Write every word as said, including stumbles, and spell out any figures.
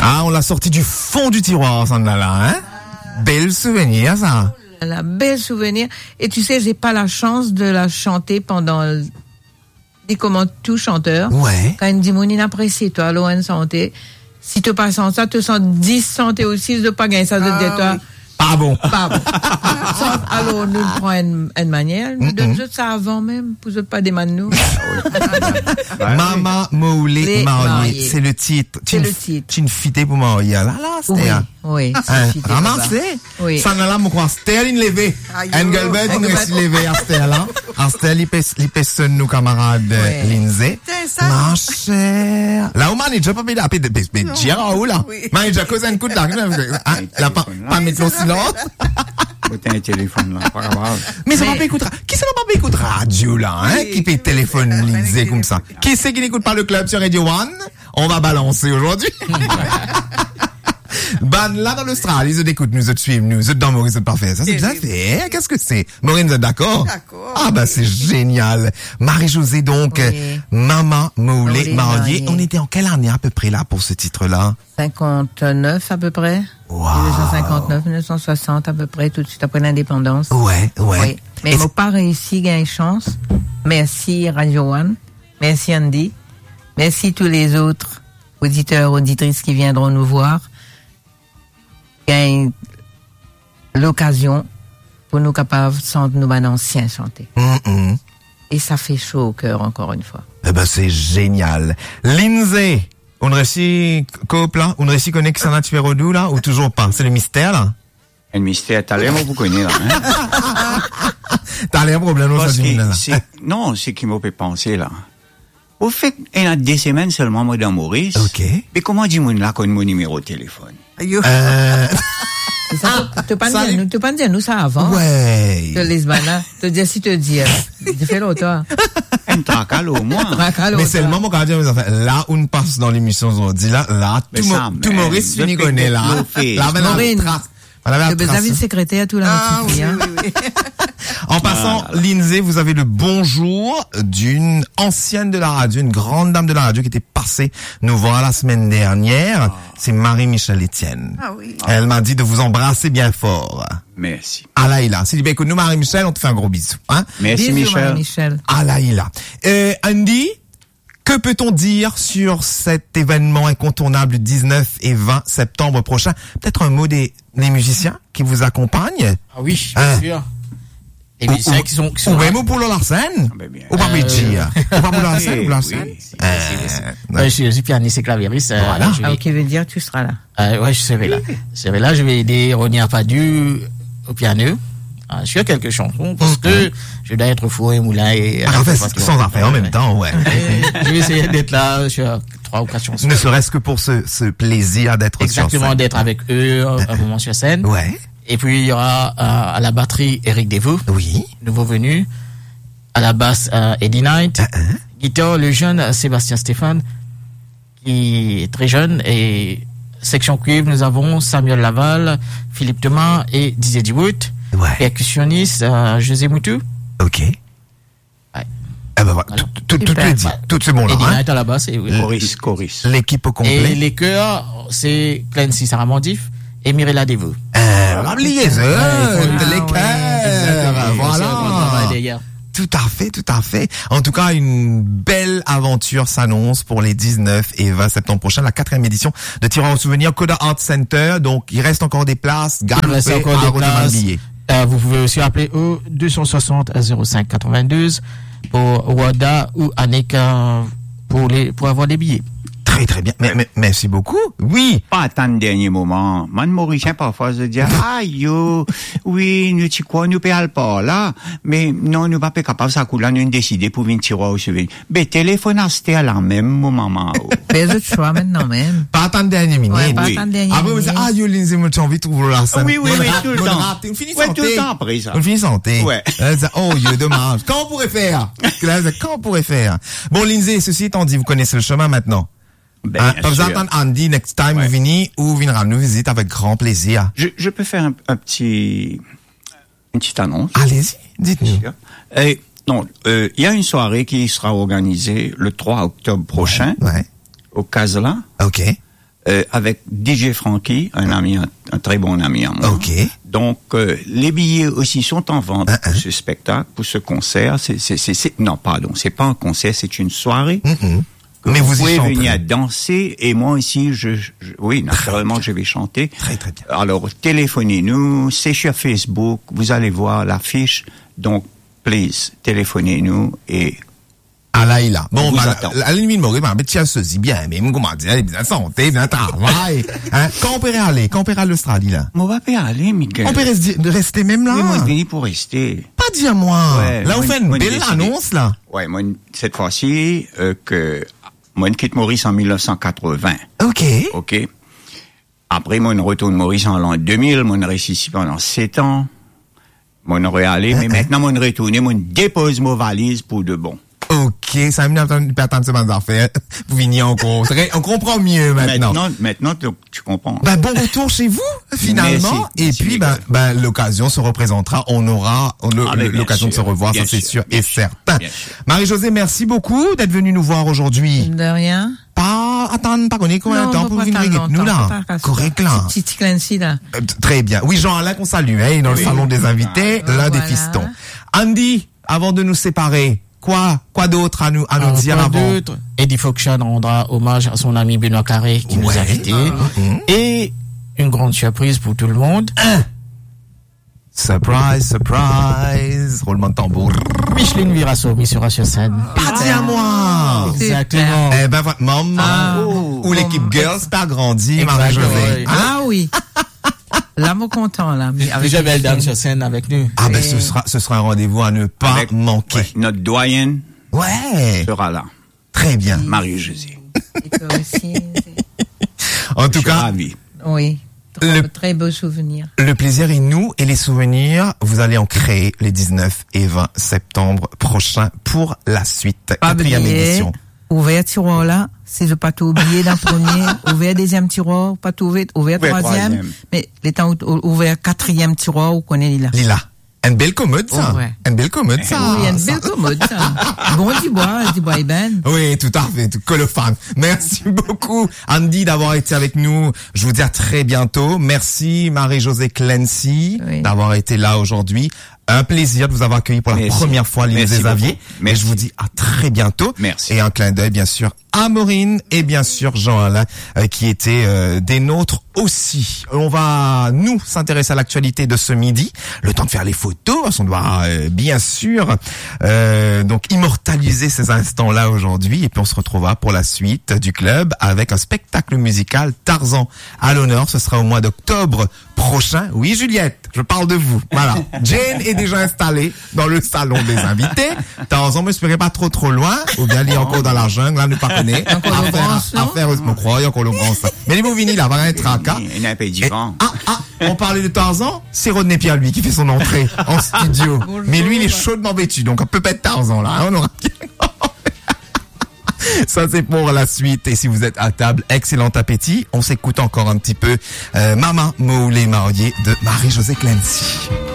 Ah, on l'a sorti du fond du tiroir, ça là, hein? Bel souvenir, ça. La belle souvenir. Et tu sais, j'ai pas la chance de la chanter pendant des commandes tout chanteur. Ouais. Quand il me dit, mon inapprécié, toi, l'O N santé. Si tu passes en ça, tu sens dix santé aussi, de pas gagner ça, de dire, toi. Pas bon. Pas bon. Alors, nous le prenons une manière. Nous donnons ça avant même, pour ne pas démander nous. Maman Moulé mariée. C'est le titre. C'est le titre. Tu une fité pour marier. Là, là, c'était. Oui, c'est ramassé. Oui. Ça n'a là, mon croix. Stella, il levé. Engelbert, on reste levé à Stella. À Stella, il pèse, il pèse nous, camarade Lindsay. Ma chère. Là, au manager, pas pédé, pédé, pédé, dire, où là? Manager, cause un coup de la, là, pas, pas mettre le silence. T'as un téléphone là, pas grave. Mais ça va pas écouter. Qui c'est va pas écouter radio là, hein? Qui peut téléphone Lindsay comme ça? Qui c'est qui n'écoute pas le club sur Radio One? On va balancer aujourd'hui. Ban là dans l'Australie, ils écoutent, nous, ils suivent, nous, ils dans Maurice, c'est parfait. Ça, c'est bien fait. Qu'est-ce que c'est? Maureen, vous êtes d'accord? D'accord. Ah, bah, c'est génial. Marie-Josée, donc, Oui. Maman Moulé, Moulé mariée. mariée. On était en quelle année à peu près là pour ce titre-là? cinquante-neuf à peu près. Wow. dix-neuf cent cinquante-neuf, dix-neuf cent soixante à peu près, tout de suite après l'indépendance. Ouais, ouais. Oui. Mais Et mon pas réussi, gagne chance. Merci Radio One. Merci Andy. Merci tous les autres auditeurs, auditrices qui viendront nous voir. Gagne l'occasion pour nous capables de sentir nos anciens chanter. Mm-mm. Et ça fait chaud au cœur encore une fois. Eh ben, c'est génial. Lindsay, on réussit, coop là? On réussit connaître que ça n'a tué Rodou là? Ou toujours pas? C'est le mystère là? Le mystère, t'as l'air, vous connaissez là, hein? T'as l'air problème Parce aujourd'hui, que là. c'est, non, c'est qui m'a fait penser, là. Au fait, il y a deux semaines seulement, moi, dans Maurice. Ok. Mais comment dit-moi là, qu'on mon numéro de téléphone? Euh, Et ça, Ah, tu peux pas ça dire allait- nous, tu peux pas dire nous ça avant. ouais. De Lisbonne, te dire si te dire. Fais-le toi. Un tracal au moins. Racale, Mais toi. c'est le moment quand on dit, mes enfants, là où on passe dans l'émission aujourd'hui, là, là, Mais tout, ça, mo- tout mais, Maurice je finit fais connaît, des là. bluffés. Là, maintenant, Maureen. la trace. Voilà, la Vous trace. avez une secrétaire tout la Ah, oui, notifié, hein. oui, oui. En passant, Lindsay, vous avez le bonjour d'une ancienne de la radio, une grande dame de la radio qui était passée nous voir la semaine dernière. C'est Marie-Michel Etienne. Ah oui. Elle m'a dit de vous embrasser bien fort. Merci. Ah là, il a. C'est dit, ben, écoute, nous, Marie-Michel, on te fait un gros bisou, hein. Merci, Bisous, Michel. Marie-Michel. Ah là, il a. Euh, Andy, que peut-on dire sur cet événement incontournable du dix-neuf et vingt septembre prochain? Peut-être un mot des, des musiciens qui vous accompagnent? Ah oui, Hein? bien sûr. Les musiciens qui sont, qui sont Ou là. même au Poulo Larsen? ben bien. Ou pas Euh, Luigi? Ou pas Poulo Larsen? oui, Ou Larsen? oui. Euh, Ouais, je suis, je suis pianiste et clavieriste. euh, Voilà. je vais- Ah, qui veut dire tu seras là. Euh, ouais, je serai là. Je serai là, je vais aider Ronia Padu au piano, euh, sur quelques chansons, parce que je dois être fourré, moulin et... Ah, en fait, euh, sans affaire en même temps, ouais. Et je vais essayer d'être là sur trois ou quatre chansons. Ne serait-ce que pour ce, ce plaisir d'être sur Exactement, scène. d'être avec eux un un moment sur scène. Ouais. Et puis, il y aura euh, à la batterie Eric Devaux, Oui. nouveau venu. À la basse, euh, Eddie Knight. Uh -huh. Guitare, le jeune euh, Sébastien Stéphane, qui est très jeune. Et section cuivre, nous avons Samuel Laval, Philippe Thomas et Didier Duwood. Ouais. Percussionniste, euh, José Moutou. Ok. Ouais. Ah ben voilà, Voilà. tout, tout, tout Super. le dit. Tout ce bon là, Eddie hein. Knight à la basse. Et, oui. Coris, Coris. L'équipe au Et complet. les chœurs, c'est Clancy Saramandif et Mirella Devaux. Euh, oubliez ça, Ouais, les ouais, cœurs. Voilà. D'ailleurs. Tout à fait, tout à fait. En tout cas, une belle aventure s'annonce pour les dix-neuf et vingt septembre prochains, la quatrième édition de Tirant au souvenir Coda Art Center. Donc, il reste encore des places. Il reste Galoupez, encore des arrosez places. le billet. Euh, vous pouvez aussi appeler au deux cent soixante zéro cinq quatre-vingt-douze pour Wada ou Annick euh, pour les pour avoir des billets. Très, très bien. Mais, mais, merci beaucoup. Oui. Pas attendre le dernier moment. Man Mauricien, parfois, se dit, ah, yo, oui, nous, tu quoi, nous payons pas, là. Mais, non, nous pas capable, ça coule, nous décider pour venir tirer au souvenir. Ben, téléphone à c'était à la même moment. Mais autres choix maintenant même. Pas attendre dernière minute. Ouais, pas oui. attendre dernière Après, vous dites, minute. ah, yo, Lindsay, moi, j'ai envie de trouver la scène. Oui, oui, Bonne oui, rate, tout le bonne temps. rate. On finit Ouais, santé. tout le temps après ça. On finit santé. Ouais. Là, ça, oh, yo, dommage. Comment on pourrait faire? Là, ça, comment on pourrait faire? Bon, Lindsay, ceci étant dit, vous connaissez le chemin maintenant. Ben, Hein, bien pas besoin sûr. d'attendre Andy next time, Ouais. vous venez ou viendra nous visiter avec grand plaisir. Je, je peux faire un, un petit, une petite annonce. Allez-y, dites-nous. Et, non, euh, il y a une soirée qui sera organisée le trois octobre prochain Ouais. au Casla. Ok. euh, avec D J Frankie, un ami, un, un très bon ami à moi. OK. Donc, euh, les billets aussi sont en vente uh-huh. pour ce spectacle, pour ce concert. C'est, c'est, c'est, c'est, non, pardon, c'est pas un concert, c'est une soirée. Mm-hmm. Mais vous, vous pouvez y chanterez. venir danser et moi aussi, je, je oui, naturellement, je vais chanter. Très, très bien. Alors, téléphonez-nous, c'est sur Facebook, vous allez voir l'affiche. Donc, please, téléphonez-nous et Ah là, il a. Bon, vous bah, attend. à la limite, Maurice, bah, mais tiens, ceci bien, mais comment dire, bien santé, bien travail. Hein? Quand on peut aller, quand on peut aller à l'Australie, là? on va pas aller, Miguel. On peut rester, rester même là? Oui, moi, je vais pour rester. Pas dire moi. Ouais, là, on moi, fait une moi, belle décidé. annonce, là. Ouais, moi, cette fois-ci, euh, que, moi, je quitte Maurice en dix-neuf cent quatre-vingts. OK. OK. Après, moi, je retourne Maurice en l'an deux mille, moi, je reste ici pendant sept ans. Moi, on aurait allé, mais maintenant, moi, je retourne, moi, je dépose ma valise pour de bon. OK, ça m'a mis à attendre ces affaires. Vous venez encore. On comprend mieux maintenant. Maintenant, maintenant, tu, tu comprends. Ben, bon retour chez vous, finalement. Merci, et merci, puis, ben, ben, l'occasion se représentera. On aura on, le, Ah, mais bien l'occasion de se sûr, revoir, bien ça c'est sûr, sûr bien et sûr, certain. bien sûr. Marie-Josée, merci beaucoup d'être venue nous voir aujourd'hui. De rien. Pas attendre, pas connaître combien de temps pour venir avec nous, là. Correct, là. Petit Clancy, là. Euh, Très bien. Oui, Jean-Alain qu'on salue, hein, dans le Oui. salon des invités, Ah, l'un des voilà. fistons. Andy, avant de nous séparer, quoi, quoi d'autre à nous, à nous Un dire point avant? d'autre, Eddie Fokshan rendra hommage à son ami Benoît Carré qui nous Ouais. a invités. Mhm. Et une grande surprise pour tout le monde. Surprise, surprise. Roulement de tambour. Micheline Virassouri sera sur scène. Pas dit à moi. Exactement. Eh ben, votre maman, Ah. ou l'équipe Girls, pas grandi, Exactement, Marie-Josée. oui. Ah oui. Là, mon content, là. mais avec Déjà belle dame Micheline. sur scène avec nous. Ah ben, ce sera, ce sera un rendez-vous à ne pas Avec- manquer. ouais, notre doyenne Ouais. sera là. Très bien. Marie-Josée. Et toi aussi. En tout Je suis cas, ravi. Oui. Trop, Le- Très beau souvenir. le plaisir est nous et les souvenirs, vous allez en créer les dix-neuf et vingt septembre prochains pour la suite. Pas Quatrième oublier, édition. ouvert tiroir là, si je pas tout oublié d'un premier, ouvert deuxième tiroir, pas tout ouvert, ouvert Ouvert troisième, troisième. mais les temps ou- ou- ouvert quatrième tiroir, on connaît là. Lila. Une belle commode, ça. Oh, ouais. Une belle commode, ça. Oui, il y a une Ça. belle commode, ça. Bon, du bois, du bois et ben. Oui, tout à fait, tout colophane. Merci beaucoup, Andy, d'avoir été avec nous. Je vous dis à très bientôt. Merci, Marie-Josée Clancy, Oui. d'avoir été là aujourd'hui. Un plaisir de vous avoir accueilli pour la Merci. première fois à l'île Merci des Aviers. beaucoup. Et Merci. je vous dis à très bientôt. Merci. Et un clin d'œil, bien sûr, à Maureen et bien sûr Jean-Alain, euh, qui était euh, des nôtres aussi. On va, nous, s'intéresser à l'actualité de ce midi. Le temps de faire les photos, parce qu'on doit, euh, bien sûr, euh, donc immortaliser ces instants-là aujourd'hui. Et puis on se retrouvera pour la suite du club avec un spectacle musical Tarzan à l'honneur. Ce sera au mois d'octobre prochain. Oui, Juliette, je parle de vous. Voilà. Jane est déjà installée dans le salon des invités. Tarzan, me espérez pas trop trop loin, ou bien il est encore dans la jungle, là, nous pas connaît. Encore le bronze, non? Affaire, me croyez, encore le bronze. Mais les mots vinyles, là, va rien être tracas. Il y a un peu Et- différent. ah, ah, on parlait de Tarzan, c'est Rodney Pierre, lui, qui fait son entrée en studio. Mais lui, il est chaudement vêtu, donc on peut pas être Tarzan, là, hein, on aura ça, c'est pour la suite. Et si vous êtes à table, excellent appétit. On s'écoute encore un petit peu euh, Maman Moulé mariée de Marie-Josée Clancy.